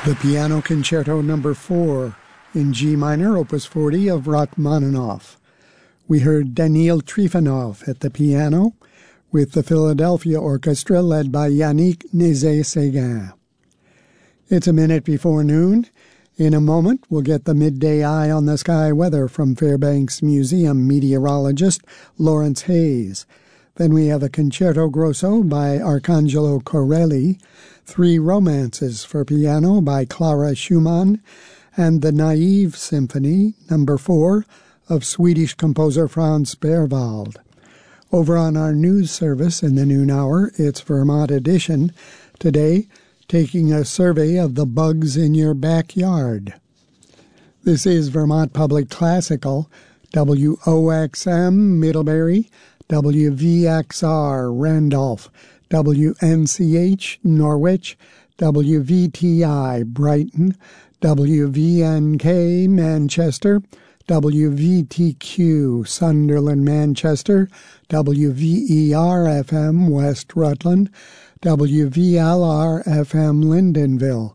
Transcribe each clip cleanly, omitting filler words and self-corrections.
The Piano Concerto No. 4 in G minor, Opus 40 of Rachmaninoff. We heard Daniil Trifonov at the piano with the Philadelphia Orchestra led by Yannick Nézet-Séguin. It's a minute before noon. In a moment, we'll get the midday eye on the sky weather from Fairbanks Museum meteorologist Lawrence Hayes. Then we have a Concerto Grosso by Arcangelo Corelli, 3 romances for piano by Clara Schumann, and the Naive Symphony, No. 4, of Swedish composer Franz Berwald. Over on our news service in the noon hour, it's Vermont Edition. Today, taking a survey of the bugs in your backyard. This is Vermont Public Classical, WOXM Middlebury, WVXR Randolph, WNCH Norwich, WVTI Brighton, WVNK Manchester, WVTQ Sunderland Manchester, WVER-FM West Rutland, WVLR-FM Lyndonville,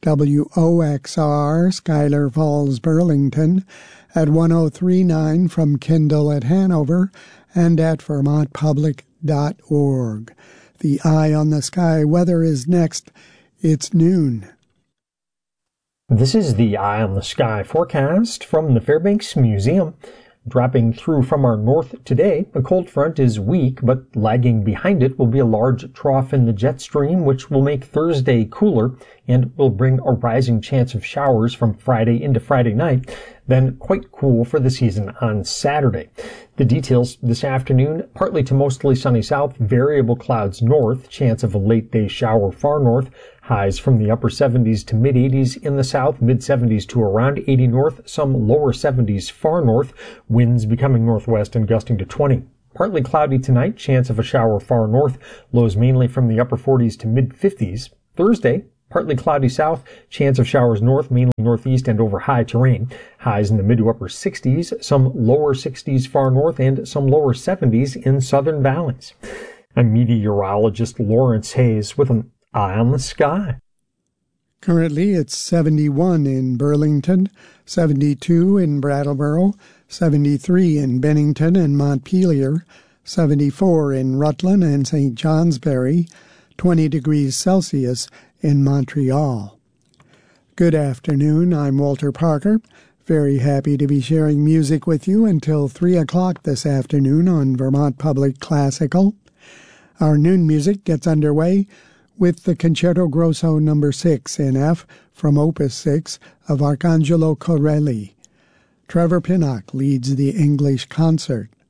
WOXR Schuyler Falls Burlington, at 103.9 from Kendall at Hanover, and at vermontpublic.org. The Eye on the Sky weather is next. It's noon. This is the Eye on the Sky forecast from the Fairbanks Museum. Dropping through from our north today, a cold front is weak, but lagging behind it will be a large trough in the jet stream, which will make Thursday cooler and will bring a rising chance of showers from Friday into Friday night, then quite cool for the season on Saturday. The details this afternoon: partly to mostly sunny south, variable clouds north, chance of a late day shower far north, highs from the upper 70s to mid 80s in the south, mid 70s to around 80 north, some lower 70s far north, winds becoming northwest and gusting to 20. Partly cloudy tonight, chance of a shower far north, lows mainly from the upper 40s to mid 50s. Thursday, partly cloudy south, chance of showers north, mainly northeast and over high terrain. Highs in the mid to upper 60s, some lower 60s far north, and some lower 70s in southern valleys. I'm meteorologist Lawrence Hayes with an Eye on the Sky. Currently, it's 71 in Burlington, 72 in Brattleboro, 73 in Bennington and Montpelier, 74 in Rutland and St. Johnsbury, 20 degrees Celsius in Montreal. Good afternoon, I'm Walter Parker. Very happy to be sharing music with you until 3 o'clock this afternoon on Vermont Public Classical. Our noon music gets underway with the Concerto Grosso No. 6 in F from Opus 6 of Arcangelo Corelli. Trevor Pinnock leads the English concert.